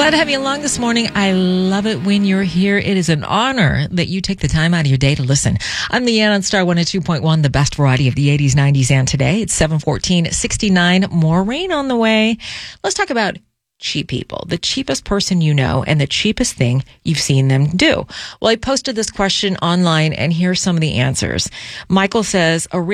Glad to have you along this morning. I love it when you're here. It is an honor that you take the time out of your day to listen. I'm Leanne on Star 102.1, the best variety of the 80s, 90s, and today. It's 7:14:69. More rain on the way. Let's talk about cheap people, the cheapest person you know, and the cheapest thing you've seen them do. Well, I posted this question online, and here's some of the answers. Michael says, a